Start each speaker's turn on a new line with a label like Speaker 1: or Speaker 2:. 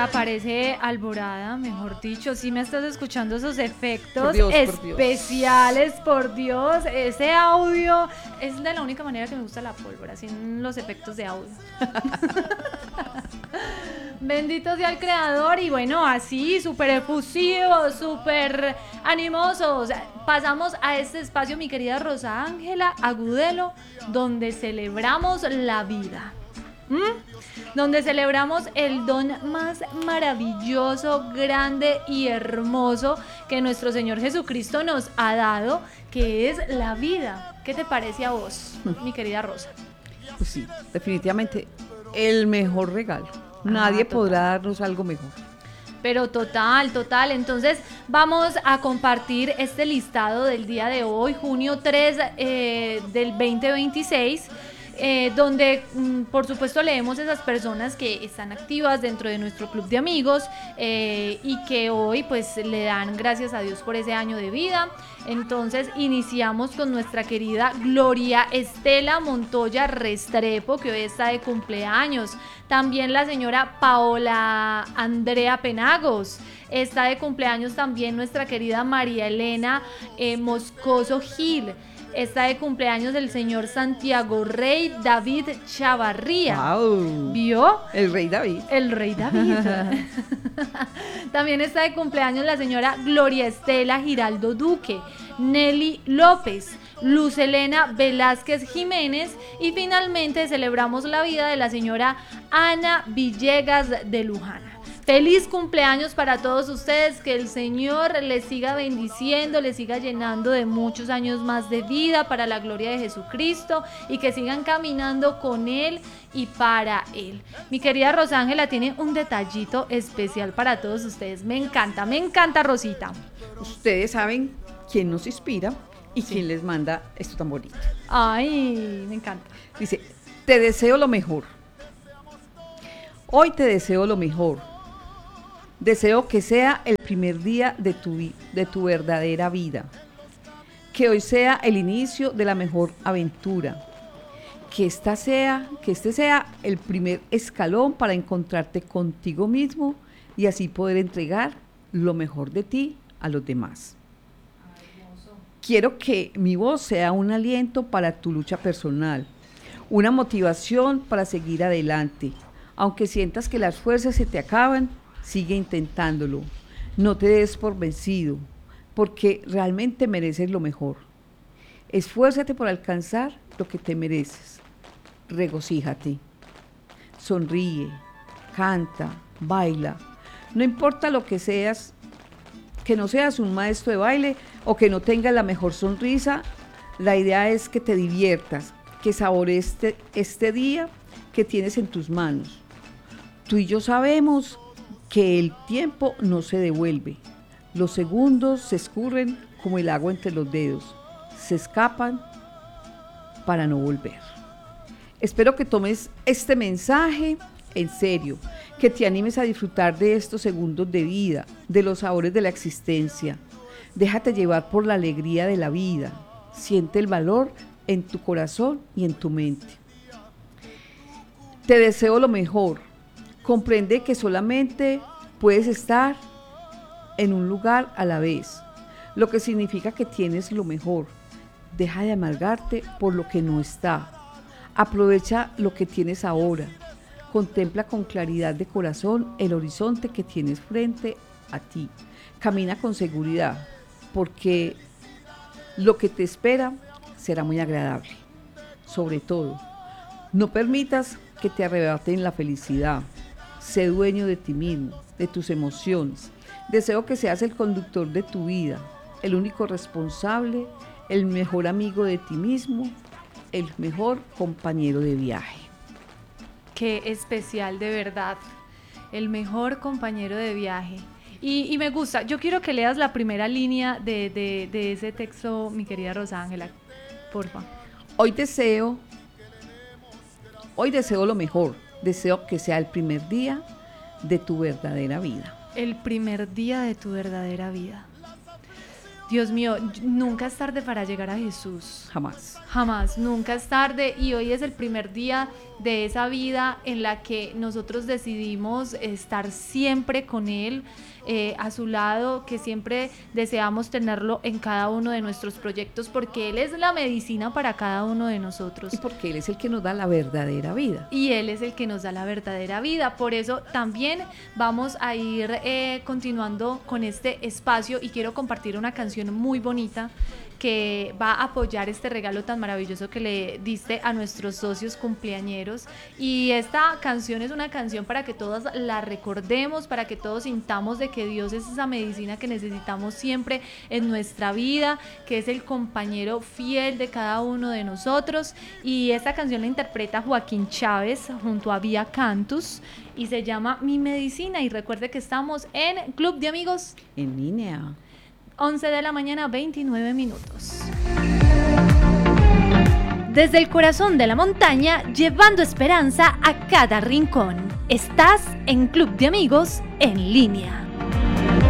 Speaker 1: Oiga, parece Alborada, mejor dicho. Sí me estás escuchando esos efectos
Speaker 2: Por Dios,
Speaker 1: especiales, por Dios. Ese audio es de la única manera que me gusta la pólvora, sin los efectos de audio. Bendito sea el creador. Y bueno, así, súper efusivos, súper animosos, pasamos a este espacio, mi querida Rosa Ángela Agudelo, donde celebramos la vida. Donde celebramos el don más maravilloso, grande y hermoso que nuestro Señor Jesucristo nos ha dado, que es la vida. ¿Qué te parece a vos, mi querida Rosa?
Speaker 2: Pues sí, definitivamente el mejor regalo. Nadie podrá darnos algo mejor.
Speaker 1: Pero total. Entonces vamos a compartir este listado del día de hoy, junio 3 del 2026, donde por supuesto leemos esas personas que están activas dentro de nuestro club de amigos y que hoy pues le dan gracias a Dios por ese año de vida. Entonces iniciamos con nuestra querida Gloria Estela Montoya Restrepo, que hoy está de cumpleaños. También la señora Paola Andrea Penagos. Está de cumpleaños también nuestra querida María Elena Moscoso Gil. Está de cumpleaños el señor Santiago Rey David Chavarría.
Speaker 2: ¡Wow!
Speaker 1: ¿Vio?
Speaker 2: El rey David.
Speaker 1: El rey David. También está de cumpleaños la señora Gloria Estela Giraldo Duque, Nelly López, Luz Elena Velázquez Jiménez y finalmente celebramos la vida de la señora Ana Villegas de Lujana. Feliz cumpleaños para todos ustedes, que el Señor les siga bendiciendo, les siga llenando de muchos años más de vida para la gloria de Jesucristo y que sigan caminando con Él y para Él. Mi querida Rosángela tiene un detallito especial para todos ustedes. Me encanta, Rosita.
Speaker 2: Ustedes saben quién nos inspira y quién les manda esto tan bonito.
Speaker 1: Ay, me encanta.
Speaker 2: Dice, te deseo lo mejor. Hoy te deseo lo mejor. Deseo que sea el primer día de tu verdadera vida. Que hoy sea el inicio de la mejor aventura. Que este sea el primer escalón para encontrarte contigo mismo y así poder entregar lo mejor de ti a los demás. Quiero que mi voz sea un aliento para tu lucha personal, una motivación para seguir adelante. Aunque sientas que las fuerzas se te acaban, sigue intentándolo. No te des por vencido, porque realmente mereces lo mejor. Esfuérzate por alcanzar lo que te mereces. Regocíjate. Sonríe, canta, baila. No importa lo que seas, que no seas un maestro de baile o que no tengas la mejor sonrisa, la idea es que te diviertas, que saborees este día que tienes en tus manos. Tú y yo sabemos que el tiempo no se devuelve. Los segundos se escurren como el agua entre los dedos. Se escapan para no volver. Espero que tomes este mensaje en serio, que te animes a disfrutar de estos segundos de vida, de los sabores de la existencia. Déjate llevar por la alegría de la vida. Siente el valor en tu corazón y en tu mente. Te deseo lo mejor. Comprende que solamente puedes estar en un lugar a la vez, lo que significa que tienes lo mejor. Deja de amargarte por lo que no está. Aprovecha lo que tienes ahora. Contempla con claridad de corazón el horizonte que tienes frente a ti. Camina con seguridad, porque lo que te espera será muy agradable. Sobre todo, no permitas que te arrebaten la felicidad. Sé dueño de ti mismo, de tus emociones. Deseo que seas el conductor de tu vida, el único responsable, el mejor amigo de ti mismo, el mejor compañero de viaje.
Speaker 1: Qué especial, de verdad. El mejor compañero de viaje. Y me gusta. Yo quiero que leas la primera línea de ese texto, mi querida Rosángela. Porfa.
Speaker 2: Hoy deseo lo mejor. Deseo que sea el primer día de tu verdadera vida.
Speaker 1: El primer día de tu verdadera vida. Dios mío, nunca es tarde para llegar a Jesús.
Speaker 2: Jamás.
Speaker 1: Jamás, nunca es tarde, y hoy es el primer día de esa vida en la que nosotros decidimos estar siempre con Él, a su lado, que siempre deseamos tenerlo en cada uno de nuestros proyectos, porque Él es la medicina para cada uno de nosotros.
Speaker 2: Y porque Él es el que nos da la verdadera vida.
Speaker 1: Y Él es el que nos da la verdadera vida. Por eso también vamos a ir continuando con este espacio, y quiero compartir una canción muy bonita que va a apoyar este regalo tan maravilloso que le diste a nuestros socios cumpleañeros. Y esta canción es una canción para que todas la recordemos, para que todos sintamos de que Dios es esa medicina que necesitamos siempre en nuestra vida, que es el compañero fiel de cada uno de nosotros. Y esta canción la interpreta Joaquín Chávez junto a Vía Cantus y se llama Mi Medicina. Y recuerde que estamos en Club de Amigos
Speaker 2: En línea.
Speaker 1: 11 de la mañana, 29 minutos. Desde el corazón de la montaña, llevando esperanza a cada rincón. Estás en Club de Amigos en línea.